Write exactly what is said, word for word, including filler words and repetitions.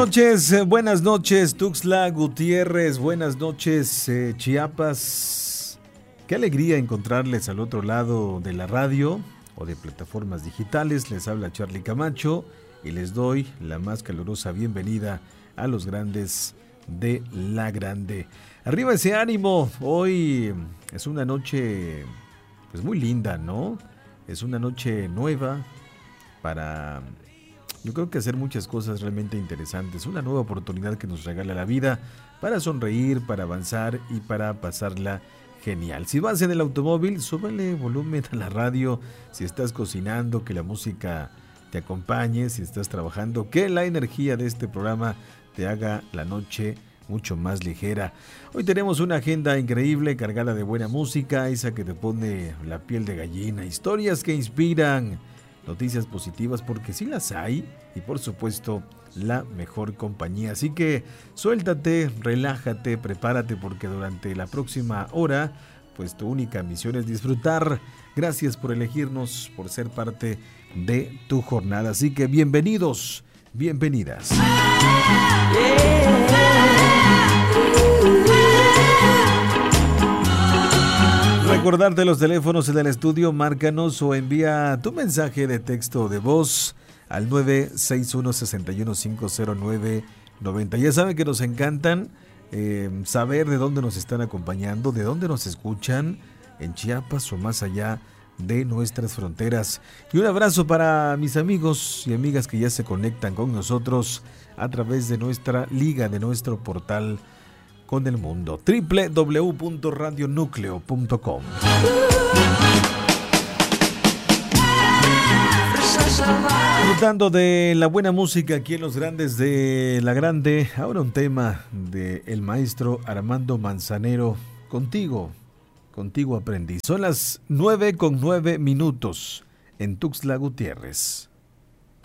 noches, eh, buenas noches Tuxtla Gutiérrez, buenas noches eh, Chiapas. Qué alegría encontrarles al otro lado de la radio o de plataformas digitales. Les habla Charlie Camacho y les doy la más calurosa bienvenida a los grandes de La Grande. Arriba ese ánimo, hoy es una noche pues muy linda, ¿no? Es una noche nueva para, yo creo que hacer muchas cosas realmente interesantes, una nueva oportunidad que nos regala la vida para sonreír, para avanzar y para pasarla genial. Si vas en el automóvil, súbele volumen a la radio. Si estás cocinando, que la música te acompañe. Si estás trabajando, que la energía de este programa te haga la noche mucho más ligera. Hoy tenemos una agenda increíble, cargada de buena música, esa que te pone la piel de gallina, historias que inspiran, noticias positivas, porque sí las hay, y por supuesto la mejor compañía. Así que suéltate, relájate, prepárate, porque durante la próxima hora pues tu única misión es disfrutar. Gracias por elegirnos, por ser parte de tu jornada. Así que bienvenidos, bienvenidas. Recordarte los teléfonos en el estudio, márcanos o envía tu mensaje de texto o de voz al nueve seis uno, seis uno cinco cero nueve nueve cero. Ya saben que nos encantan eh, saber de dónde nos están acompañando, de dónde nos escuchan, en Chiapas o más allá de nuestras fronteras. Y un abrazo para mis amigos y amigas que ya se conectan con nosotros a través de nuestra liga, de nuestro portal con el mundo, doble u doble u doble u punto radio núcleo punto com. Disfrutando de la buena música aquí en los grandes de La Grande. Ahora un tema de el maestro Armando Manzanero. Contigo, contigo aprendí. Son las nueve con nueve minutos en Tuxtla Gutiérrez.